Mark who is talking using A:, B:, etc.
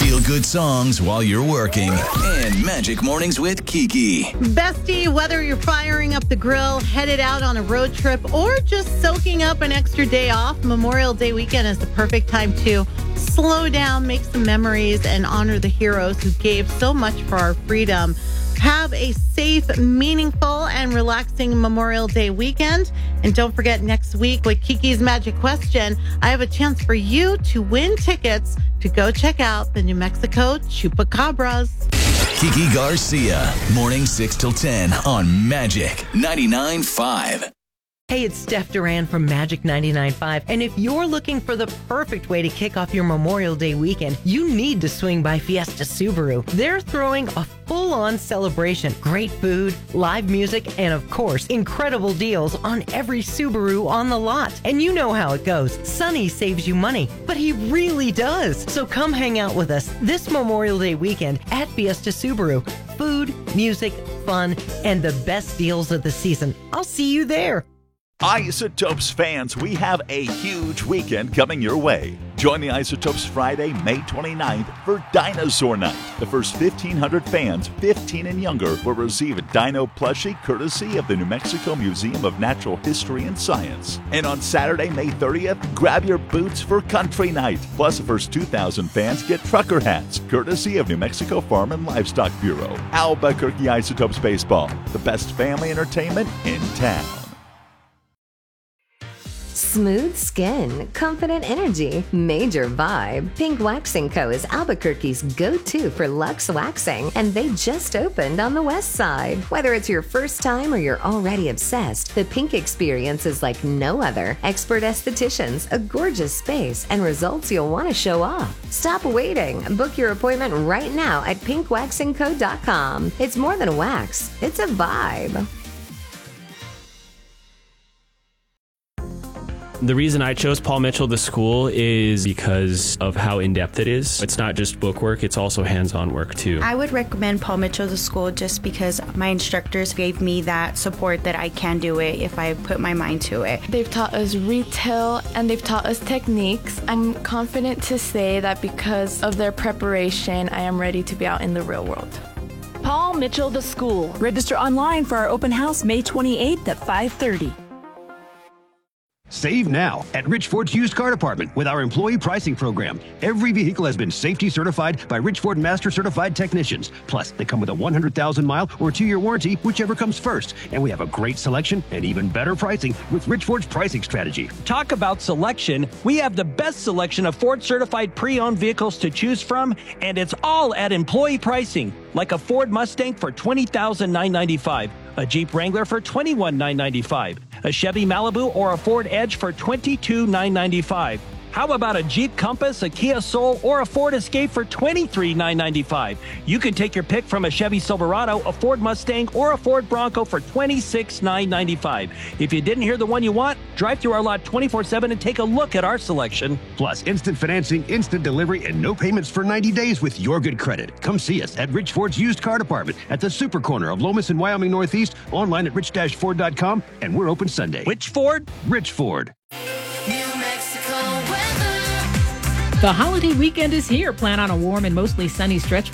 A: Feel-good songs while you're working. And Magic Mornings with Kiki.
B: Bestie, whether you're firing up the grill, headed out on a road trip, or just soaking up an extra day off, Memorial Day weekend is the perfect time to slow down, make some memories, and honor the heroes who gave so much for our freedom. Have a safe, meaningful, and relaxing Memorial Day weekend. And don't forget, next week with Kiki's Magic Question, I have a chance for you to win tickets to go check out the New Mexico Chupacabras.
A: Kiki Garcia, morning 6 till 10 on Magic 99.5.
C: Hey, it's Steph Duran from Magic 99.5, and if you're looking for the perfect way to kick off your Memorial Day weekend, you need to swing by Fiesta Subaru. They're throwing a full-on celebration, great food, live music, and of course, incredible deals on every Subaru on the lot. And you know how it goes. Sonny saves you money, but he really does. So come hang out with us this Memorial Day weekend at Fiesta Subaru. Food, music, fun, and the best deals of the season. I'll see you there.
D: Isotopes fans, we have a huge weekend coming your way. Join the Isotopes Friday, May 29th for Dinosaur Night. The first 1,500 fans, 15 and younger, will receive a dino plushie courtesy of the New Mexico Museum of Natural History and Science. And on Saturday, May 30th, grab your boots for Country Night. Plus, the first 2,000 fans get trucker hats, courtesy of New Mexico Farm and Livestock Bureau. Albuquerque Isotopes Baseball, the best family entertainment in town.
E: Smooth skin, confident energy, major vibe. Pink Waxing Co. is Albuquerque's go-to for luxe waxing, and they just opened on the west side. Whether it's your first time or you're already obsessed, the Pink experience is like no other. Expert estheticians, a gorgeous space, and results you'll want to show off. Stop waiting. Book your appointment right now at pinkwaxingco.com. It's more than a wax, it's a vibe.
F: The reason I chose Paul Mitchell, the school, is because of how in-depth it is. It's not just book work, it's also hands-on work too.
G: I would recommend Paul Mitchell, the school, just because my instructors gave me that support that I can do it if I put my mind to it.
H: They've taught us retail and they've taught us techniques. I'm confident to say that because of their preparation, I am ready to be out in the real world.
I: Paul Mitchell, the school. Register online for our open house May 28th at 5:30.
J: Save now at Rich Ford's used car department with our employee pricing program. Every vehicle has been safety certified by Rich Ford Master Certified technicians. Plus, they come with a 100,000-mile or 2-year warranty, whichever comes first. And we have a great selection and even better pricing with Rich Ford's pricing strategy.
K: Talk about selection. We have the best selection of Ford certified pre-owned vehicles to choose from, and it's all at employee pricing. Like a Ford Mustang for $20,995, a Jeep Wrangler for $21,995, a Chevy Malibu or a Ford Edge for $22,995. How about a Jeep Compass, a Kia Soul, or a Ford Escape for $23,995? You can take your pick from a Chevy Silverado, a Ford Mustang, or a Ford Bronco for $26,995. If you didn't hear the one you want, drive through our lot 24/7 and take a look at our selection.
J: Plus, instant financing, instant delivery, and no payments for 90 days with your good credit. Come see us at Rich Ford's used car department at the super corner of Lomas and Wyoming Northeast, online at rich-ford.com, and we're open Sunday.
K: Which Ford?
J: Rich Ford.
I: The holiday weekend is here. Plan on a warm and mostly sunny stretch